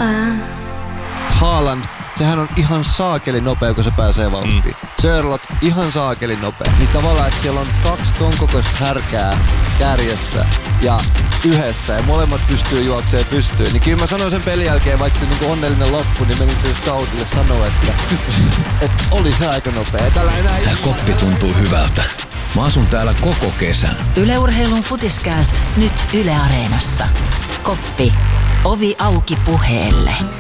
Haaland, sehän on ihan saakelin nopea, kun se pääsee vauhtiin. Sörlot, ihan saakelin nopea. Niin tavallaan, että siellä on 2 ton kokoista härkää kärjessä ja yhdessä ja molemmat pystyy juoksemaan pystyyn. Niin kyllä mä sanoin sen pelin jälkeen, vaikka se niinku onnellinen loppu, niin menin sen scoutille sanoa, että oli se aika nopea. Tää koppi tuntuu hyvältä. Mä asun täällä koko kesän. Yle Urheilun Futiskääst nyt Yle Areenassa. Koppi. Ovi auki puheelle.